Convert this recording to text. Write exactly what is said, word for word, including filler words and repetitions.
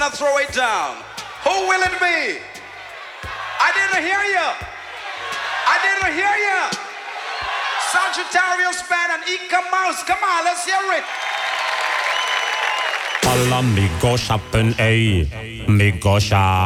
wanna throw it down. Who will it be? I didn't hear you. I didn't hear you. Sagittarius Band and Ika Mouse. Come on, let's hear it. Alla mig gå shoppen ej, mig gå shop.